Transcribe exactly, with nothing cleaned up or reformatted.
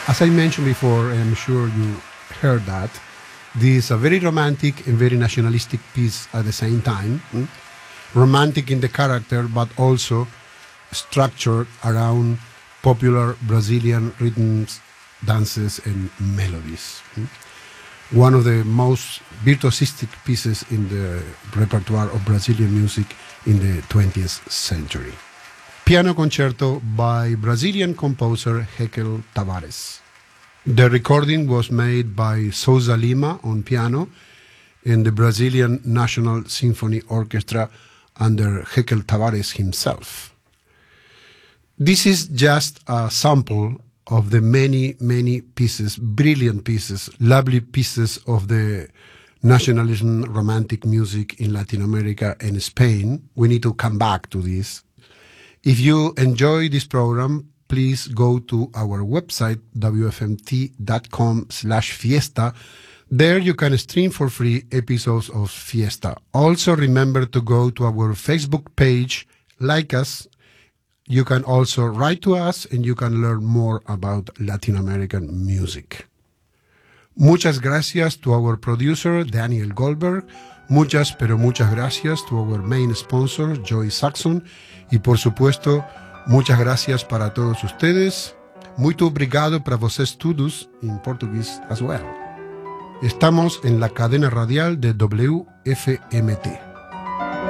As I mentioned before, and I'm sure you heard that, this is a very romantic and very nationalistic piece at the same time. Hmm? Romantic in the character, but also structured around popular Brazilian rhythms, dances, and melodies. Hmm? One of the most virtuosistic pieces in the repertoire of Brazilian music in the twentieth century. Piano Concerto by Brazilian composer Heckel Tavares. The recording was made by Souza Lima on piano and the Brazilian National Symphony Orchestra under Heckel Tavares himself. This is just a sample of the many, many pieces, brilliant pieces, lovely pieces of the nationalism romantic music in Latin America and Spain. We need to come back to this. If you enjoy this program, please go to our website, w f m t dot com slash fiesta. There you can stream for free episodes of Fiesta. Also remember to go to our Facebook page, like us. You can also write to us and you can learn more about Latin American music. Muchas gracias to our producer, Daniel Goldberg. Muchas, pero muchas gracias to our main sponsor, Joy Saxon. Y por supuesto, muchas gracias para todos ustedes. Muito obrigado para vocês todos, in Portuguese as well. Estamos en la cadena radial de W F M T.